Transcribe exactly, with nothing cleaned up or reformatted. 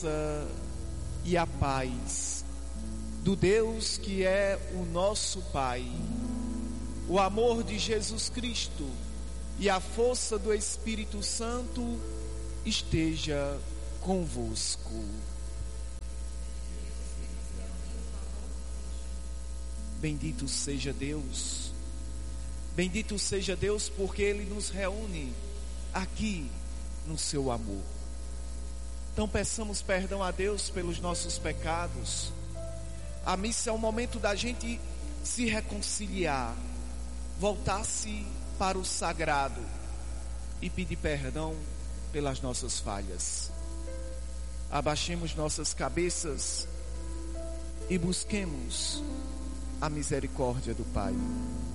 E a paz do Deus que é o nosso Pai, o amor de Jesus Cristo e a força do Espírito Santo esteja convosco. Bendito seja Deus, bendito seja Deus porque Ele nos reúne aqui no seu amor. Então peçamos perdão a Deus pelos nossos pecados. A missa é o momento da gente se reconciliar, voltar-se para o sagrado e pedir perdão pelas nossas falhas. Abaixemos nossas cabeças e busquemos a misericórdia do Pai.